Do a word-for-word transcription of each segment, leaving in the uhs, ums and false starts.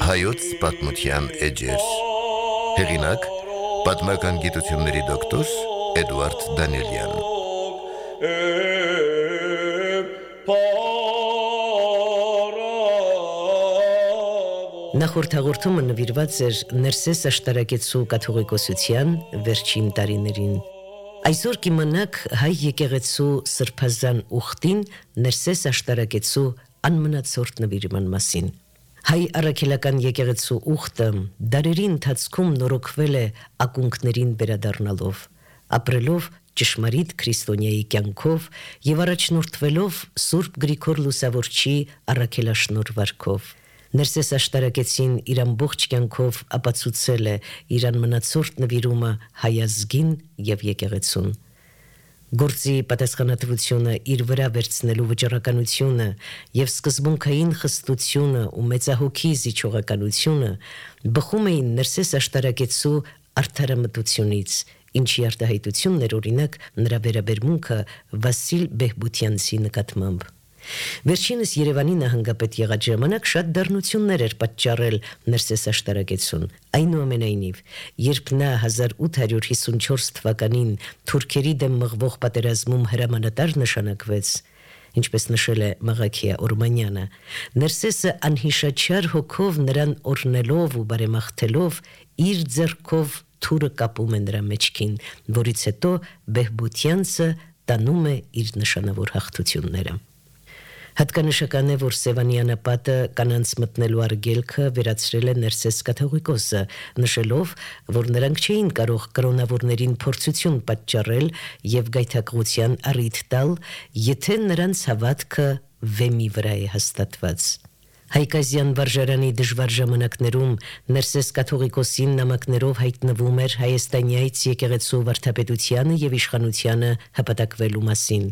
Հայոց պատմության էջեր Հեղինակ պատմական գիտությունների դոկտոր Էդուարդ Դանիելյան Նախորդ հաղորդումը նվիրված էր Ներսես աշտարակեցու կաթողիկոսության վերջին տարիներին։ Այսօր կիմանաք հայ եկեղեցու սրբազան ուխտին Ներսես աշտարակեցու անմնացորդ նվիրման մասին։ Հայ առաքելական եկեղեցու ուխտը դարերի ընթացքում նորոգվել է ակունքներին վերադառնալով, ապրելով ճշմարիտ քրիստոնյայի կյանքով եւ առաջնորդվելով Սուրբ Գրիգոր Լուսավորչի առաքելաշնորհ վարքով։ Ներսես աշտարակեցին իր ամբողջ կյանքով ապացուցել է իր անմնացորդ նվիրումը հայազգին եւ եկեղեցուն։ Գործի պատասխանատվությունը իր վրա վերցնելու վճռականությունը եւ սկզբունքային խստությունը ու մեծահոգի զիջողականությունը բխում էին Ներսես աշտարակեցու արդարամտությունից, ինչի արտահայտությունն էր օրինակ նրա վերաբերմունքը Վասիլ Բեհբությանցի նկատմամբ։ Վերջինս Երևանի նահանգապետ եղած ժամանակ շատ դառնություններ էր պատճառել Ներսես աշտարակեցուն։ Այնուամենայնիվ, երբ նա հազար ութ հարյուր հիսունչորս թվականին թուրքերի դեմ մղվող պատերազմում հրամանատար նշանակվեց, ինչպես նշել է Մաղաքիա Օրմանյանը, Ներսեսը անհիշաչար հոգով նրան օրհնելով ու բարեմաղթելով իր ձեռքով թուրը կապում է նրա մեջքին, որից հետո Բեհբությանցը տանում է իր նշանավոր հաղթությունները։ Հատկանշական է, որ Սևանի անապատը կանանց մտնելու արգելքը վերացրել է Ներսես կաթողիկոսը, նշելով, որ նրանք չէին կարող կրոնավորներին փորձություն պատճառել եւ գայթակղության առիթ տալ, եթե նրանց հավատքը վեմի վրա է հաստատված։ Հայկազյան վարժարանի դժվար ժամանակներում Ներսես կաթողիկոսին նամակներով հայտնվում էր Հայաստանյայց եկեղեցու վարդապետությանը եւ իշխանությանը հպատակվելու մասին։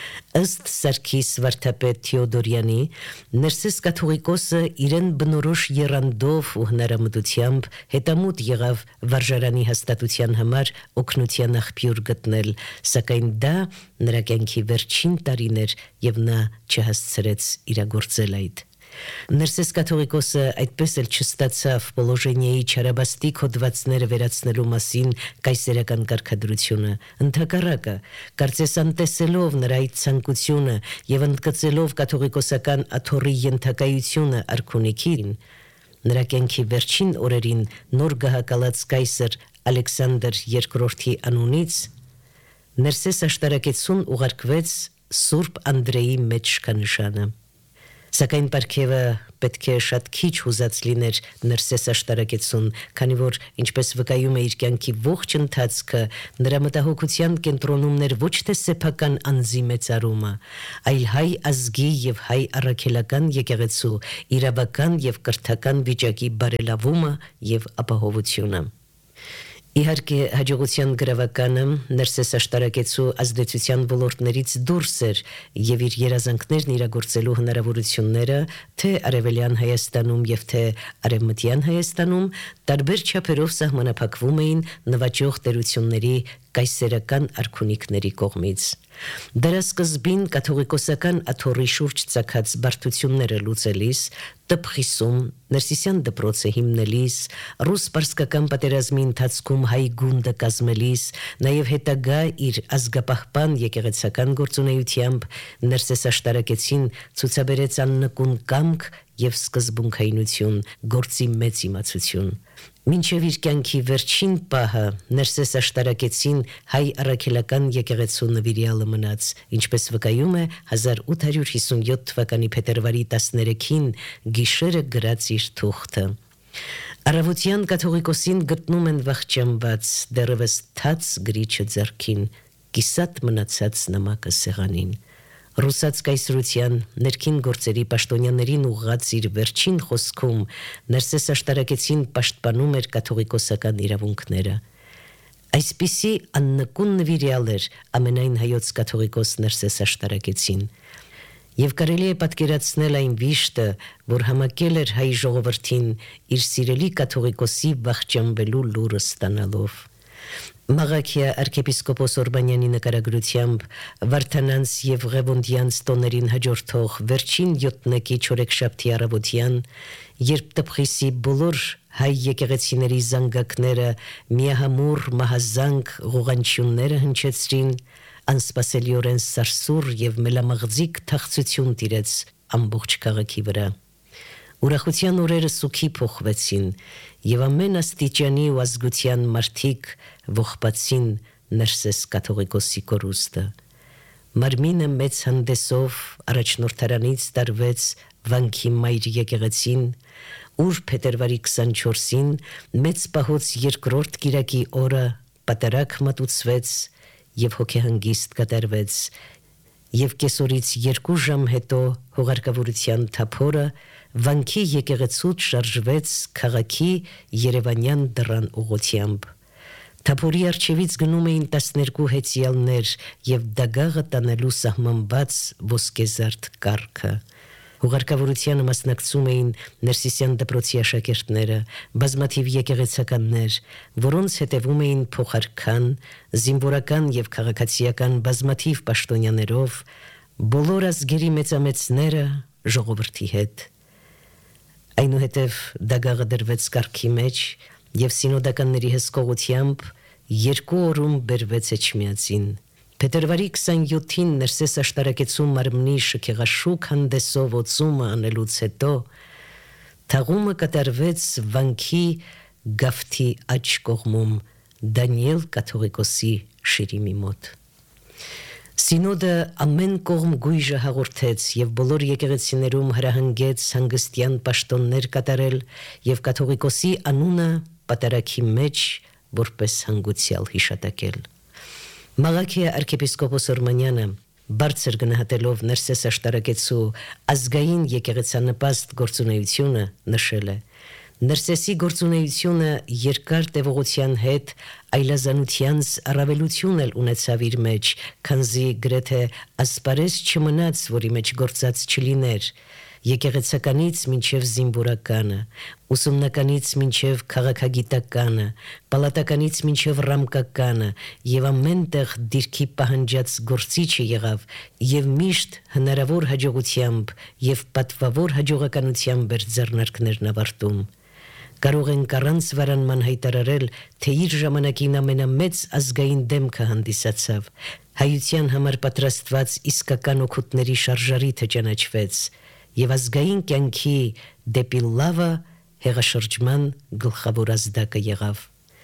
Ըստ Սարգիս վարդապետ Թեոդորյանի, Ներսես կաթողիկոսը իրեն բնորոշ եռանդով ու հնարամտությամբ հետամուտ եղավ վարժարանի հաստատության համար օգնության աղբյուր գտնել, սակայն դա նրա կյանքի վերջին տարին էր եւ նա չհասցրեց իրագործել այդ։ Ներսես կաթողիկոսը այդպես էլ չստացավ Պոլոժենիայի չարաբաստիկ հոդվածները վերացնելու մասին կայսերական կարգադրությունը, ընդհակառակը, կարծես անտեսելով նրա այդ ցանկությունը եւ ընդգծելով կաթողիկոսական աթոռի ենթակայությունը արքունիքին, նրա կյանքի վերջին օրերին նոր գահակալած կայսր Ալեքսանդր երկրորդի անունից Ներսես աշտարակեցուն ուղարկվեց Սուրբ Անդրեի մեջքանշանը։ Սակայն պարգևը պետք է շատ քիչ հուզած լիներ Ներսես աշտարակեցուն, քանի որ, ինչպես վկայում է իր կյանքի ողջ ընթացքը, նրա մտահոգության կենտրոնում էր ոչ թե սեփական անձի մեծարումը, այլ հայ ազգի եւ հայ առաքելական եկեղեցու իրավական եւ կրթական վիճակի բարելավումը եւ ապահովությունը։ Իհարկե, հաջողության գրավականը Ներսես աշտարակեցու ազդեցության ոլորտներից դուրս էր եւ իր երազանքներն իրագործելու հնարավորությունները թե Արևելյան Հայաստանում եւ թե Արևմտյան Հայաստանում տարբեր չափերով սահմանափակվում էին նվաճող տերությունների կայսերական արքունիքների կողմից։ Դարասկզբին կաթողիկոսական աթոռի շուրջ ծագած բարդությունները լուծելիս, տպխիսում, Ներսիսյան դպրոցը հիմնելիս, ռուս-պարսկական պատերազմի ընթացքում հայ գունդը կազմելիս, նաև հետագա իր ազգապահպան եկեղեցական գործունեությամբ Ներսես աշտարակեցին ցուցաբերեց աննկուն կամք եւ սկզբունքայնություն, գործի մեծ իմացություն։ Մինչև իր կյանքի վերջին պահը Ներսես աշտարակեցին հայ առաքելական եկեղեցու նվիրյալը մնաց, ինչպես վկայում է հազար ութ հարյուր հիսունյոթ թվականի փետրվարի տասներեքին գիշերը գրած իր թուղթը։ Առավոտյան կաթողիկոսին գտնում են վախճանված, դեռևս թաց գրիչը ձեռքին, կիսատ մնացած նամակը սեղանին։ Ռուսաց կայսրության ներքին գործերի պաշտոնյաներին ուղղած իր վերջին խոսքում Ներսես աշտարակեցին պաշտպանում էր կաթողիկոսական իրավունքները։ Այսպիսի աննկուն նվիրյալ էր ամենայն հայոց կաթողիկոս Ներսես աշտարակեցին։ Եվ կարելի է պատկերացնել այն վիշտը, որ համակել էր հայ ժողովրդին իր սիրելի կաթողիկոսի վախճանվելու լուրը ստանալով։ Մաղաքիա arczepiskopos Օրբանյանի նկարագրությամբ Վարդանանց եւ Ղևոնդյանց տոներին հաջորդող վերջին յոթնեկի չորեքշաբթի առավոտյան, երբ Տփխիսի բոլոր հայ եկեղեցիների զանգակները միահամուռ մահազանգ ղողանչյունները հնչեցրին, անսպասելիորեն սարսուռ եւ մելամաղձիկ թախծություն տիրեց ամբողջ քաղաքի վրա։ Ուրախության օրերը սուքի փոխվեցին եւ ամեն աստիճանի ու ազգության մարդիկ ողբացին Ներսես կաթողիկոսի կորուստը։ Մարմինը մեծ հանդեսով առաջնորդարանից տարվեց վանքի մայր եկեղեցին, ուր փետրվարի քսանչորսին մեծ պահոց երկրորդ կիրակի օրը պատարագ մատուցվեց եւ հոգեհանգիստ կատարվեց, եւ կեսօրից երկու ժամ հետո հուղարկավորության թափորը վանքի եկեղեցուց շարժվեց քաղաքի Երևանյան դռան ուղղությամբ։ Թափորի առջևից գնում էին տասներկու հեծյալներ եւ դագաղը տանելու սահմանված ոսկեզարդ կառքը։ Հուղարկավորությանը մասնակցում էին Ներսիսյան դպրոցի աշակերտները, բազմաթիվ եկեղեցականներ, որոնց հետևում էին փոխարքան, զինվորական եւ քաղաքացիական բազմաթիվ պաշտոնյաներով, բոլոր ազգերի մեծամեծները ժողովրդի հետ։ Այնուհետև դագաղը դրվեց կառքի մեջ եւ սինոդականների հսկողությամբ երկու օրում բերվեց Էջմիածին։ Փետրվարի քսանյոթին Ներսես աշտարակեցու մարմնի շքեղաշուք հանդեսով օծումը անելուց հետո թաղումը կատարվեց վանքի գավթի աջ կողմում Դանիել կաթողիկոսի շիրիմի մոտ։ Սինոդը ամեն կողմ գույժը հաղորդեց եւ բոլոր եկեղեցիներում հրահանգեց հանգստյան պաշտոններ կատարել եւ կաթողիկոսի անունը պատարագի մեջ որպես հանգուցյալ հիշատակել։ Մաղաքիա arczepiskopos Օրմանյանը բարձր գնահատելով Ներսես աշտարակեցու ազգային եկեղեցանպաստ գործունեությունը նշել է. Ներսեսի գործունեությունը երկար տևողության հետ այլազանությանց առավելություն էլ ունեցավ իր մեջ, քանզի գրեթե ասպարեզ չմնաց, որի մեջ գործած չլիներ, եկեղեցականից մինչև զինվորականը, ուսումնականից մինչև քաղաքագիտականը, պալատականից մինչև ռամկականը եւ ամենտեղ դիրքի պահանջած գործիչը եղավ եւ միշտ հնարավոր հաջողությամբ եւ պատվավոր հաջողականությամբ էր ձեռնարկներն ավարտում։ Կարող ենք առանց վարանման հայտարարել, թե իր ժամանակին ամենամեծ ազգային դեմքը հանդիսացավ, հայության համար պատրաստված իսկական օգուտների շարժարիթը ճանաչվեց եւ ազգային կյանքի դեպի լավը հեղաշրջման գլխավոր ազդակը եղավ։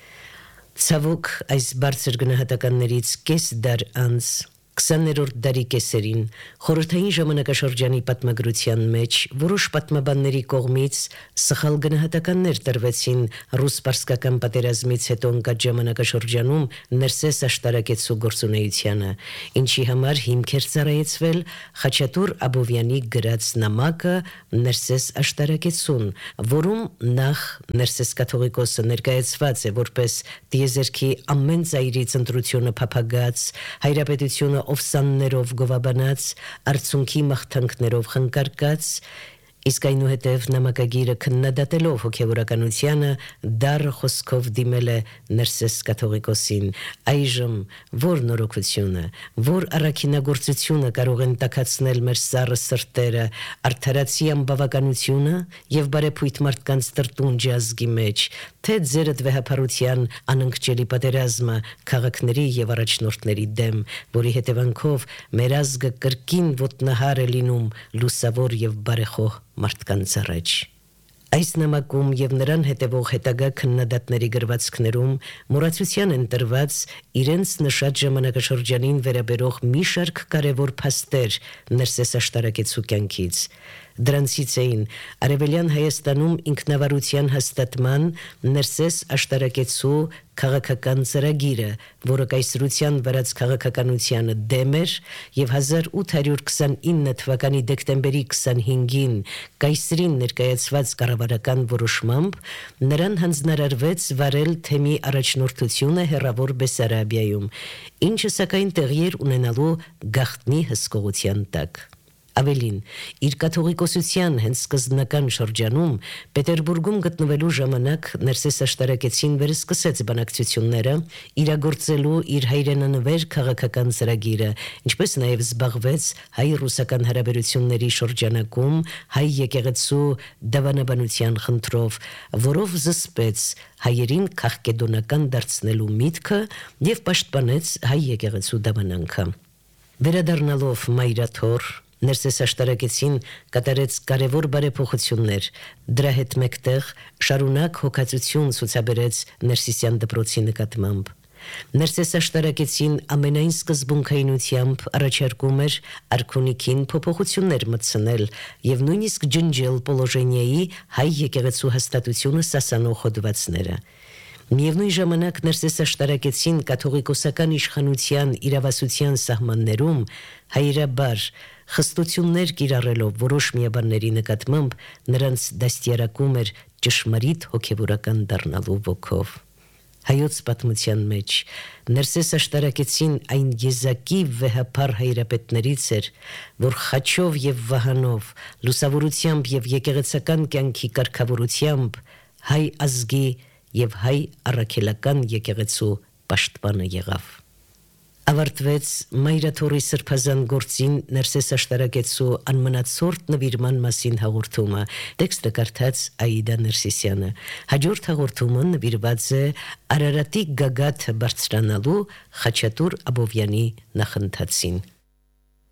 Ցավոք այս բարձր գնահատականներից կես դար անց քսաներորդ դարի կեսերին խորհրդային ժամանակաշրջանի պատմագրության մեջ որոշ պատմաբանների կողմից սխալ գնահատականներ տրվեցին ռուս-պարսկական պատերազմից հետո ընկած ժամանակաշրջանում Ներսես աշտարակեցու գործունեությանը, ինչի համար հիմք էր ծառայեցվել Խաչատուր Աբովյանի գրած նամակը Ներսես աշտարակեցուն, որում նախ Ներսես կաթողիկոսը ներկայացված է որպես տիեզերքի ամեն ծայրից ընտրությունը փափագած, հայրապետությունը ովսաններով գովաբանած, արցունքի մաղթանքներով խնկարկած, իսկ այնուհետև նամակագիրը քննադատելով հոգևորականությանը դառը խոսքով դիմել է Ներսես կաթողիկոսին։ Այժմ որ նորոգությունը, որ առաքինագործությունը կարող են տաքացնել մեր սառը սրտերը, արդարացի անբավականությունը եւ բարեփույթ մարդկանց տրտունջը ազգի մեջ, թե ձերդ վեհապարության անընկճելի պատերազմը քաղաքների եւ առաջնորդների դեմ, որի հետևանքով մեր ազգը կրկին ոտնահար է լինում լուսավոր եւ բարեխոհ մարդկանց առաջ։ Այս նամակում եւ նրան հետևող հետագա քննադատների գրվածքներում մոռացության են տրված իրենց նշած ժամանակաշրջանին վերաբերող մի շարք կարևոր փաստեր Ներսես աշտարակեցու կյանքից։ Դրանցից էին Արևելյան Հայաստանում ինքնավարության հաստատման Ներսես աշտարակեցու քաղաքական ծրագիրը, որը կայսրության վարած քաղաքականությանը դեմ էր եւ հազար ութ հարյուր քսանինը թվականի դեկտեմբերի քսանհինգին կայսրին ներկայացված կառավարական որոշմամբ նրան հանձնարարվեց վարել թեմի առաջնորդությունը հեռավոր Բեսարաբիայում, ինչը սակայն տեղի էր ունենալու գաղտնի հսկողության տակ։ Ավելին, իր կաթողիկոսության հենց սկզբնական շրջանում Պետերբուրգում գտնվելու ժամանակ Ներսես Աշտարակեցին վերսկսեց բանակցությունները, իրագործելու իր հայրենանվեր քաղաքական ծրագիրը, ինչպես նաև զբաղվեց հայ-ռուսական հարաբերությունների շրջանակում հայ եկեղեցու դավանաբանության խնդրով, որով զսպեց հայերին քաղկեդոնական դարձնելու միտքը և պաշտպանեց հայ եկեղեցու դավանանքը։ Վերադառնալով մայրաթոր Ներսես Աշտարակեցին կատարեց կարևոր բարեփոխություններ, դրա հետ մեկտեղ շարունակ հոգացություն ցուցաբերեց Ներսիսյան դպրոցի նկատմամբ։ Ներսես Աշտարակեցին ամենայն սկզբունքայնությամբ առաջարկում էր արքունիքին փոփոխություններ մտցնել և նույնիսկ ջնջել պոլոժենիայի հայ եկեղեցու հաստատությունը սասանող հոդվածները։ Միևնույն ժամանակ Ներսես Աշտարակեցին կաթողիկոսական իշխանության իրավասության սահմաններում հայրաբար խստություններ կիրառելով որոշ միաբանների նկատմամբ նրանց դաստիարակում էր ճշմարիտ հոգևորական դառնալու ոգով։ Հայոց պատմության մեջ Ներսես Աշտարակեցին այն եզակի վեհափառ հայրապետներից էր, որ խաչով և վահանով, լուսավորությամբ և եկեղեցական կյանքի կարգավորությամբ հայ ազգի և հայ առաքելական եկեղեցու պաշտպանը եղավ։ Ավարտվեց մայրաթորի սրբազան գործին Ներսես Աշտարակեցու անմնացորդ նվիրման մասին հաղորդումը, տեքստը կարդաց Աիդա Ներսիսյանը։ Հաջորդ հաղորդումը նվիրված է Արարատի գագաթը բարձրանալու Խաչատուր Աբովյանի նախընթացին։